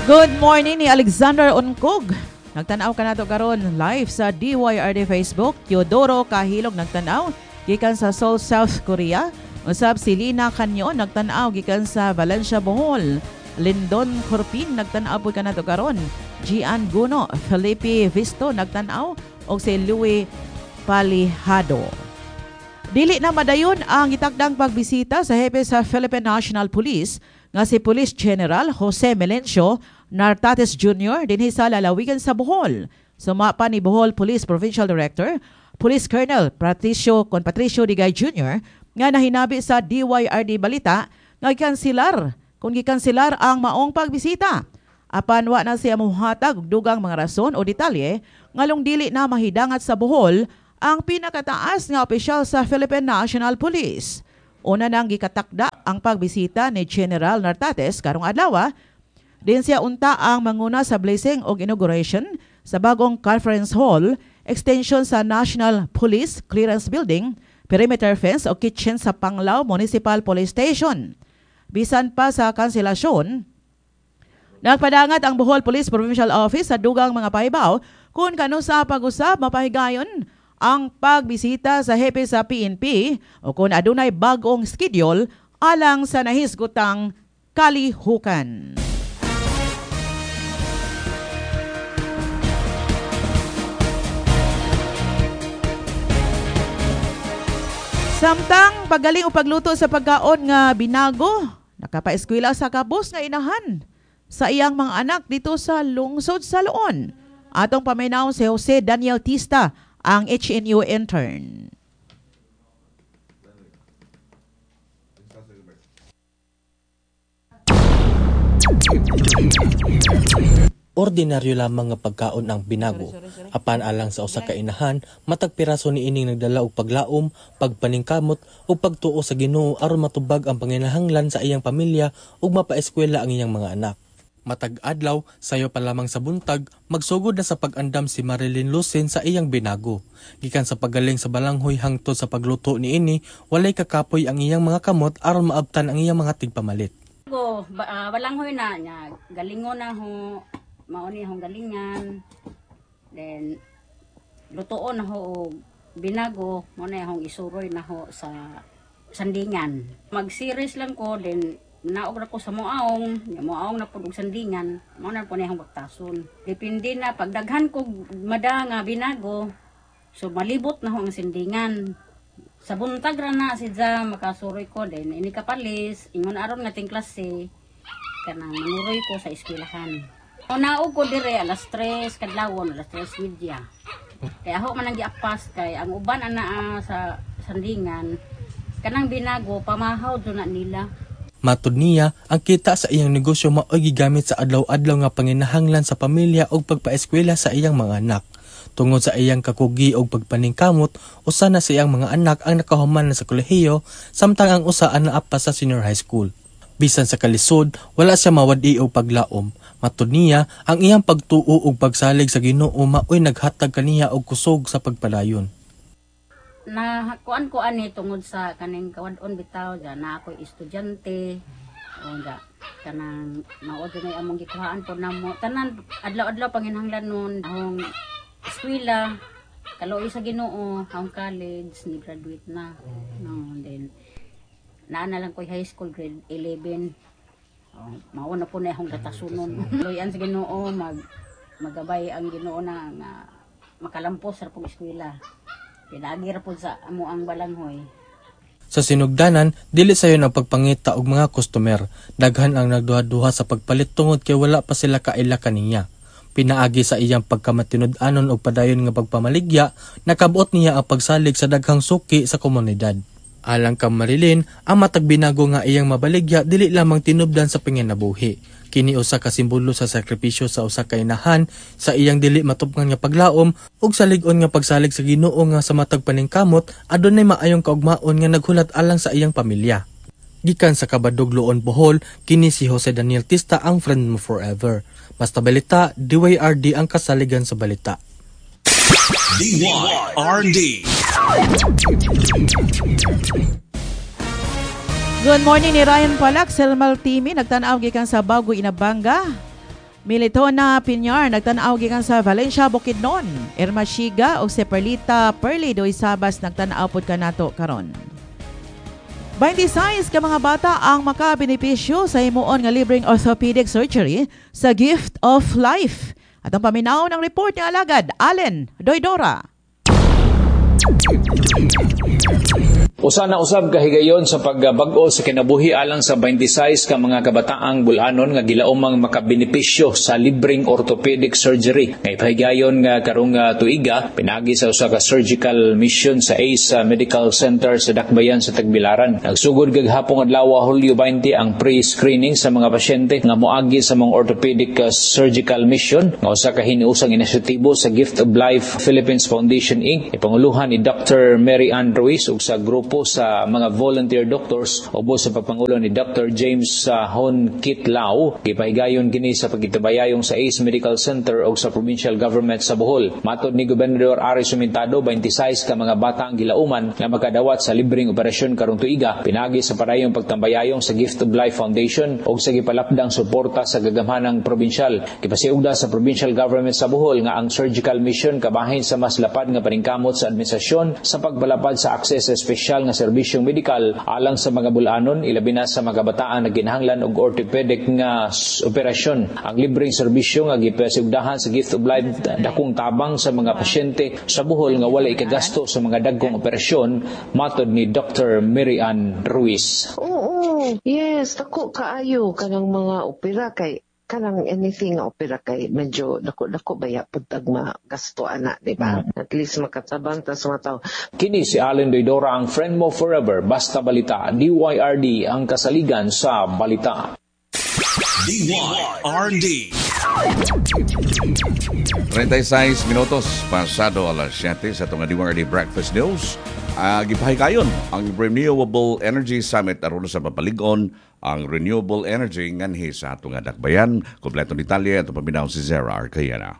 Good morning ni Alexander Oncog. Nagtanaw ka na to karon live sa DYRD Facebook. Teodoro Kahilog nagtanaw gikan sa Seoul, South Korea. Usab si Lina Canyon nagtanaw gikan sa Valencia, Bohol. Lindon Corpin nagtanaw pud ka na to karon. Gian Guno, Felipe Visto nagtanaw og si Louis Palihado. Dili na madayon ang itakdang pagbisita sa hepe sa Philippine National Police nga si Police General Jose Melencio Nartates Jr. dinhi sa lalawigan sa Bohol. Sumapa ni Bohol Police Provincial Director, Police Colonel Patricio Digay Jr. nga nahinabi sa DYRD Balita nga gikanselar ang maong pagbisita. Apan wa na siya mohatag og dugang mga rason o detalye ngalong dili na mahidangat sa Bohol ang pinakataas nga opisyal sa Philippine National Police. Una nang gikatakda ang pagbisita ni General Nartates karong adlaw. Din siya unta ang manguna sa blessing o inauguration sa bagong conference hall, extension sa National Police Clearance Building, perimeter fence o kitchen sa Panglao Municipal Police Station. Bisan pa sa kanselasyon, nagpadangat ang Bohol Police Provincial Office sa dugang mga pahibaw kung kano sa pag-usab mapahigayon ang pagbisita sa hepe sa PNP o kung adunay bagong schedule alang sa nahisgutang kalihukan. Samtang pagaling o pagluto sa pagkaon nga binago, nakapaeskwela sa kabus nga inahan sa iyang mga anak dito sa lungsod sa Luon. Atong paminaw si Jose Daniel Tista, ang HNU intern. Ordinaryo lamang nga pagkaon ang binago. Apan alang sa usa ka inahan, matag piraso niining nagdala og paglaom, pagpaningkamot ug pagtuo sa Ginoo aron matubag ang panginahanglan sa iyang pamilya ug mapaeskwela ang iyang mga anak. Matag adlaw, sayo pa lamang sa buntag, magsugod na sa pag-andam si Marilyn Lucen sa iyang binago. Gikan sa pagaling sa balanghoy hangtod sa pagluto niini, walay kakapoy ang iyang mga kamot aron maabtan ang iyang mga tigpamalit. Balanghoy na nya, galingon na ho, mauni hong galingan. Then lutoon na ho og binago, mo na hong isuroy na ho sa sandingan. Mag-series lang ko, then naog na ko sa muaong na po og sandingan, mo na po niyang bagtason. Depende na, pagdaghan ko mada nga binago, so malibot na ho ang sandingan. Sa buntag ra na sidya makasuroy ko, din ini kapalis, ingon aron nga ting klase, kanang manuroy ko sa eskwelahan. O naog ko dire, alas 3 kadlawon, alas 3:30. Kaya ako man ang giapas, kay ang uban ana sa sandingan, kanang binago, pamahaw doon na nila. Matud niya, ang kita sa iyang negosyo mao'y gigamit sa adlaw-adlaw nga panginahanglan sa pamilya o pagpaeskwela sa iyang mga anak. Tungod sa iyang kakugi o pagpaningkamot, usa na sa iyang mga anak ang nakahuman na sa kolehiyo, samtang ang usa ang naapa sa senior high school. Bisan sa kalisod, wala siya mawadi o paglaom. Matud niya, ang iyang pagtuo o pagsalig sa Ginoo mao'y naghatag kaniya og kusog sa pagpadayon. Na kuan ni tungod sa kaning kawadon bitaw ja na ako estudyante o ja kanang mao dunay among gikuhaan po namo tanan adlaw-adlaw panginahanglan nun akong eskwela kaluoy sa Ginoo akong college ni graduate na no then naa na lang ko high school grade 11 mao na po na akong datasunon luyan sa Ginoo magabay ang Ginoo na makalampos sa pong eskwela. Pinagir po sa amo ang balanghoy. Sa sinugdanan, dili sayo ang pagpangita og mga customer. Daghan ang nagduha-duha sa pagpalit tungod kay wala pa sila kaila kaniya. Pinaagi sa iyang pagkamatinud-anon og padayon nga pagpamaligya, nakabuot niya ang pagsalig sa daghang suki sa komunidad. Alang kang Marilyn, ang matag binago nga iyang mabaligya dili lamang tinubdan sa panginabuhi. Kini usa ka simbolo sa sakripisyo sa usa ka inahan sa iyang dili matubngan nga paglaom ug sa lig-on nga pagsalig sa Ginoo nga sa matag paningkamot adunay maayong kaugmaon nga naghulat alang sa iyang pamilya. Gikan sa Kabadog, Luon, Bohol, kini si Jose Daniel Tista, ang friend mo forever. Basta balita, DYRD ang kasaligan sa balita. DYRD. Good morning ni Ryan Palak, Selmal Timi, nagtanaw gikan sa Bago Inabanga. Militona Piñar nagtan-aw gikan sa Valencia, Bukidnon. Irma Shiga o si Perlita Perli doy sabas nagtan-aw pod kanato karon. 26 ka mga bata ang makabenepisyo sa himuon nga libreng orthopedic surgery sa Gift of Life. At ang paminaw ng report ni Alagad, Allen Doydora. Usa na usab kahigayon sa pagbag-o sa kinabuhi alang sa 26 ka mga kabataang bulanon nga gilaumang makabenepisyo sa libreng orthopedic surgery. Ngay pahigayon nga karong tuiga pinagi sa usa ka surgical mission sa ACE Medical Center sa Dakbayan sa Tagbilaran. Nagsugod gagahapon adlaw Hulyo 20 ang pre-screening sa mga pasyente nga moagi sa mga orthopedic surgical mission nga usa ka hiniusang inisyatibo sa Gift of Life Philippines Foundation Inc. Ipanguluhan ni Dr. Mary Ann Ruiz ug sa grupo sa mga volunteer doctors ubos sa pagpangulo ni Dr. James Hon Kitlao. Gipahigayon kini sa pagitabayayong sa ACE Medical Center o sa provincial government sa Bohol. Matod ni Gobernador Ari Sumintado, 26 ka mga bata ang gilauman nga makadawat sa libreng operasyon karong tuiga pinagi sa padayong pagtambayayong sa Gift of Life Foundation o sa gipalapdang suporta sa gagamhanang probinsyal. Gipasiugda sa provincial government sa Bohol nga ang surgical mission kabahin sa mas lapad nga paningkamot sa administrasyon sa pagpalapad sa akses sa espesyal nga serbisyong medikal alang sa mga bulanon ilabi na sa mga kabataan na ginahanglan og orthopedic nga operasyon. Ang libreng serbisyo nga gipasiugdahan sa Gift of Life dakong tabang sa mga pasyente sa Bohol nga wala ikagasto sa mga dagkong operasyon, matod ni Dr. Mary Ann Ruiz. Oo, yes, dako kaayo kanang mga opera kay kanang anything nga opera kay medyo dako baya pud tag magasto ana, di ba? At least makatabang ta sa mga tao. Kini si Allen Doydora, ang friend mo forever, basta balita. DYRD ang kasaligan sa balita. DYRD 36 minutos pasado alas 7 sa itong DYRD Breakfast News. Gipahigayon ang Renewable Energy Summit aron sa papaligon ang renewable energy nganhi sa atong dakbayan. Kompletong detalye at paminaw si Zara Arcayana.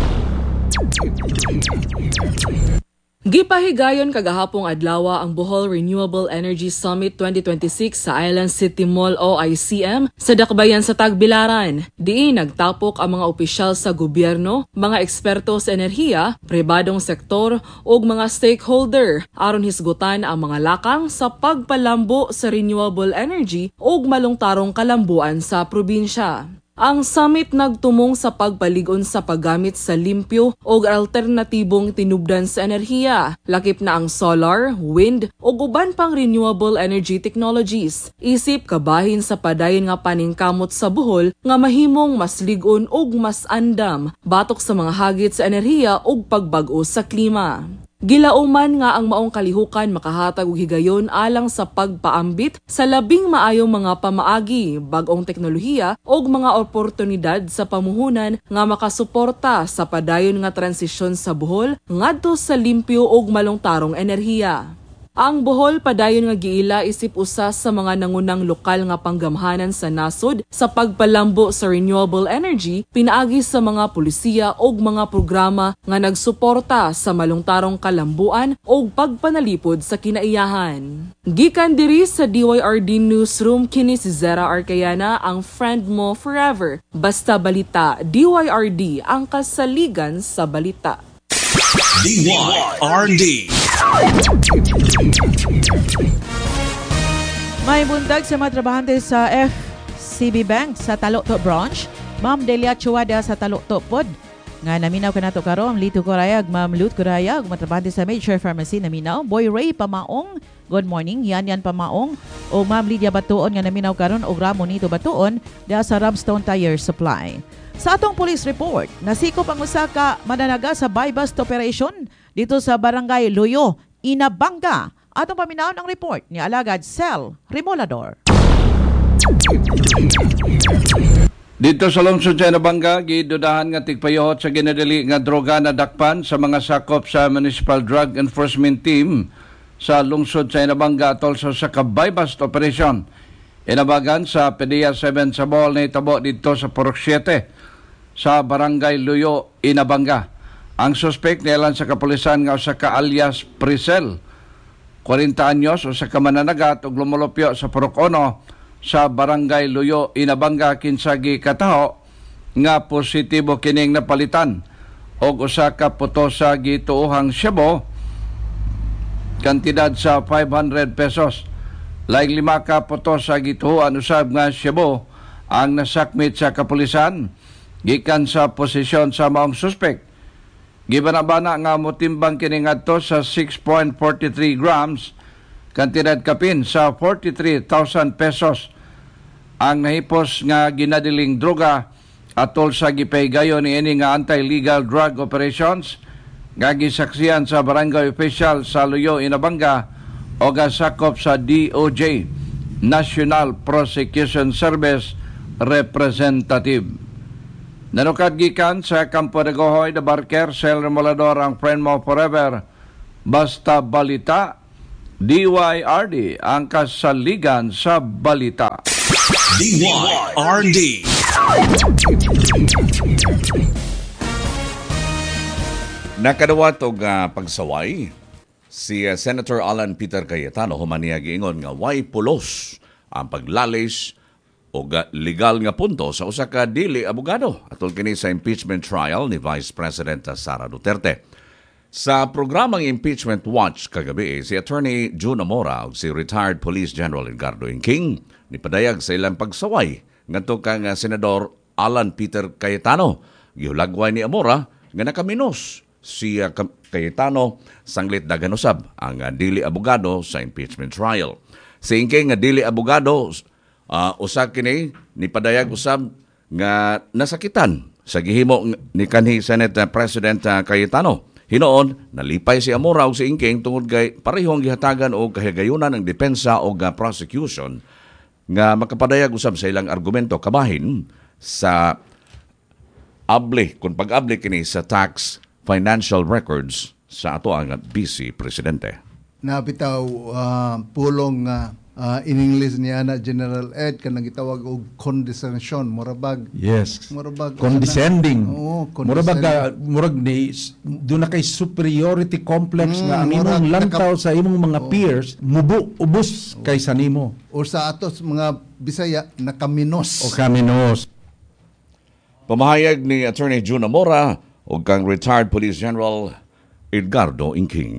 Gipahigayon kagahapong adlaw ang Bohol Renewable Energy Summit 2026 sa Island City Mall o ICM sa Dakbayan sa Tagbilaran. Diin nagtapok ang mga opisyal sa gobyerno, mga eksperto sa enerhiya, pribadong sektor ug mga stakeholder aron hisgutan ang mga lakang sa pagpalambo sa renewable energy ug malungtarong kalambuan sa probinsya. Ang summit nagtumong sa pagpaligon sa paggamit sa limpyo o alternatibong tinubdan sa enerhiya, lakip na ang solar, wind o uban pang renewable energy technologies. Isip kabahin sa padayon nga paningkamot sa Bohol nga mahimong mas ligon ug mas andam, batok sa mga hagit sa enerhiya ug pagbag-o sa klima. Gilauman nga ang maong kalihukan makahatag og higayon alang sa pagpaambit sa labing maayong mga pamaagi, bag-ong teknolohiya ug mga oportunidad sa pamuhunan nga makasuporta sa padayon nga transisyon sa Bohol ngadto sa limpyo ug malungtarong enerhiya. Ang Bohol padayon nga giila isip usa sa mga nangunang lokal nga panggamhanan sa nasod sa pagpalambo sa renewable energy pinaagi sa mga pulisiya ug mga programa nga nagsuporta sa malungtarong kalambuan ug pagpanalipod sa kinaiyahan. Gikan diri sa DYRD Newsroom kini si Zara Arcayana, ang friend mo forever. Basta balita, DYRD ang kasaligan sa balita. DYRD May bundag sa mga trabahante sa FCB Bank sa Taluktok Branch, Ma'am Delia Chuada sa Taluktok Pod. Nga naminaw ka nato karon, Lito Corayag, Ma'am Lut Corayag, mga trabahante sa Major Pharmacy naminaw, Boy Ray Pamaong, good morning, Yan Pamaong, o Ma'am Lydia Batuon nga naminaw karon og Ramon Nito Batuon da sa Ramstone Tire Supply. Sa atong police report, nasikop ang usa ka mananaga sa buy-bust operation dito sa Barangay Loyo, Inabanga. Atong paminaw ang report ni Alagad Cel Remolador. Dito sa lungsod sa Inabanga, gidudahan nga tigpayot sa ginadali nga droga na dakpan sa mga sakop sa Municipal Drug Enforcement Team sa lungsod sa Inabanga atol sa buy-bust operation. Inabagan sa PDEA 7 sa Bohol na itabo dito sa Purok 7 sa Barangay Luyo, Inabanga. Ang suspect nilan sa kapulisan nga usa ka alias Prisel, 40 anyos, usa ka mananagat ug lumulupyo sa Purok 1 sa Barangay Luyo, Inabanga, kinsagi kataho nga positibo kining napalitan og usa ka putosa gituohang shabu kantidad sa 500 pesos. Laing 5 ka putosa gituohan usab nga shabu ang nasakmit sa kapulisan gikan sa posisyon sa maong suspek. Gibana-bana nga motimbang kini ngadto sa 6.43 grams kantidad kapin sa 43,000 pesos ang nahipos nga ginadiling droga atol sa gipaygayon ni ini nga anti-legal drug operations nga gisaksihan sa barangay official sa Luyo, Inabanga o gasakop sa DOJ National Prosecution Service Representative. Nanukad gikan sa Campo de Gohoy de Barker, Sel Remolador ang friend mo forever. Basta balita, DYRD ang kasaligan sa balita. DYRD. Nakadawat og pagsaway si Senator Alan Peter Cayetano humaniya giingon nga way pulos ang paglalis og legal nga punto sa usa ka dili abogado atol kini sa impeachment trial ni Vice President Sara Duterte. Sa programang Impeachment Watch kagabi, si Attorney June Amora ug si retired Police General Edgardo Ingking nipadayag sa ilang pagsaway ngadto kang Senador Alan Peter Cayetano. Gihulagway ni Amora nga nakaminos si Cayetano sanglit dagan usab ang dili abogado sa impeachment trial. Si Ingking nga dili abogado usa kini nipadayag usab nga nasakitan sa gihimo ni kanhi Senate President Cayetano. Hinoon, nalipay si Amora ug si Ingking tungod kay parehong gihatagan og kahigayunan ng depensa o prosecution nga makapadayag usab sa ilang argumento kabahin sa kung pag-abli kini sa tax financial records sa ato ang Vice Presidente. Napitaw pulong in English niya na General Ed kanang gitawag og condescension murabag. Yes. Murabag condescending. Condescending. Murag ni do na kay superiority complex nga ang imong lantaw sa imong mga peers ubos kaysa nimo. O sa atos mga Bisaya nakaminos. O kaminos. Pamahayag ni Attorney June Amora ug kang retired Police General Edgardo Ingking.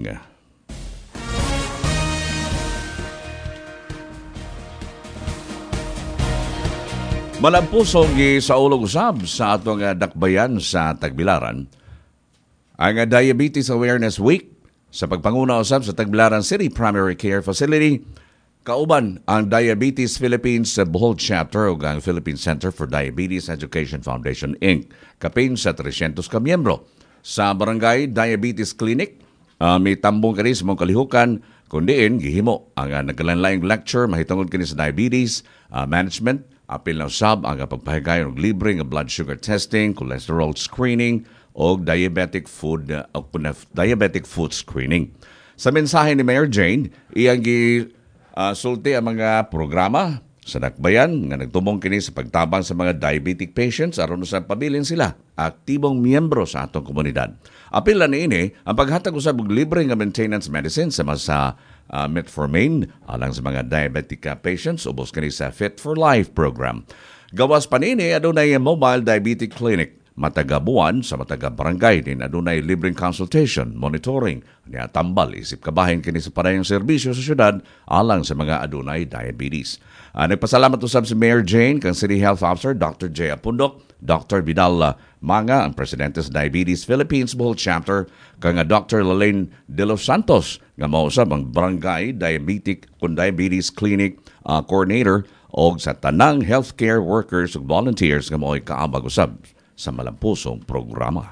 Malampusong sa ulog usab sa atong dakbayan sa Tagbilaran ang Diabetes Awareness Week sa pagpanguna usab sa Tagbilaran City Primary Care Facility kauban ang Diabetes Philippines Bohol Chapter ug ang Philippine Center for Diabetes Education Foundation Inc. Kapin sa 300 ka miyembro sa Barangay Diabetes Clinic. May tambong kani sa mong kalihukan kundiin gihimo ang nagkalanlaing lecture mahitungod kini sa diabetes management. Apil na usab ang pagpahigayon og libre nga blood sugar testing, cholesterol screening o diabetic food screening. Sa mensahe ni Mayor Jane, iyang sulti ang mga programa sa dakbayan nga nagtumong kini sa pagtabang sa mga diabetic patients aron sa pabilin sila aktibong miyembro sa atong komunidad. Apil na niini ang paghatag usab og libre nga maintenance medicine sa metformin alang sa mga diabetic patients ubos kani sa Fit for Life program. Gawas panini adunay mobile diabetic clinic matagabuan sa matagabarangay din adunay libreng consultation, monitoring niya tambal isip kabahin kini sa padayong serbisyo sa syudad alang sa mga adunay diabetes. Nagpasalamat usab si Mayor Jane kang City Health Officer Dr. J. Apundok, Dr. Vidal Manga, ang Presidente sa Diabetes Philippines Bohol Chapter, kang Dr. Lalaine de los Santos, nga mausab ang Barangay Diabetes Clinic Coordinator o sa tanang healthcare workers ug volunteers nga mo'y kaabag usab sa malampusong programa.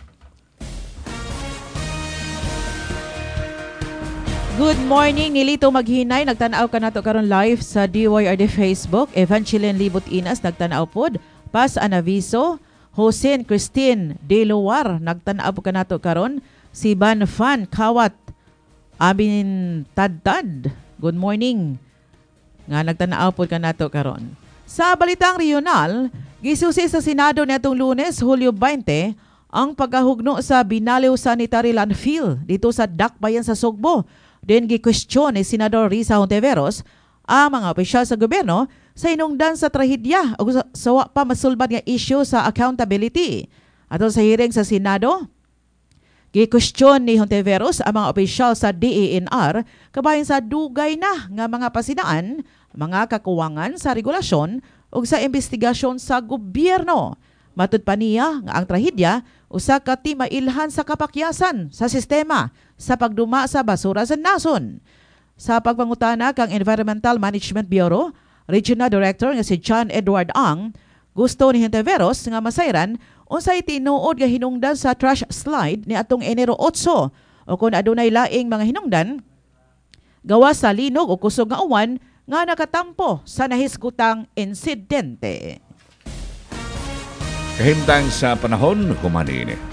Good morning, Nilito Maghinay. Nagtanaw ka nato karon live sa DYRD Facebook. Evangeline Libot Inas, nagtanaw pod. Paz Anaviso, Josen Christine De Luar, nagtanaw ka nato karon. Si Ban Fan Kawat, Amin Tadtad. Good morning. Nga nagtanaw pod ka nato karon. Sa balitang regional, gisusi sa Senado netong Lunes, Hulyo 20, ang pagkahugno sa Binaliw Sanitary Landfill dito sa Dakbayan sa Sugbo. Din gi-question ni Senador Risa Hontiveros ang mga opisyal sa gobyerno sa hinungdan sa trahedya o sa wa pa masulbad nga issue sa accountability. Ato sa hearing sa Senado, gi-question ni Hontiveros ang mga opisyal sa DENR kabahin sa dugay na nga mga pasidaan, mga kakuwangan sa regulasyon ug sa investigasyon sa gobyerno. Matud pa niya nga ang trahedya usa ka timailhan sa kapakyasan sa sistema sa pagduma sa basura sa nason. Sa pagpangutana kang Environmental Management Bureau, Regional Director nga si John Edward Ang, gusto ni Hontiveros nga masayran unsay tinuod nga hinungdan sa trash slide ni atong Enero 8 o kung adunay laing mga hinungdan gawa sa linog o kusog nga uwan nga nakatampo sa nahisgutang insidente. Kahimtang sa panahon, kumaniini.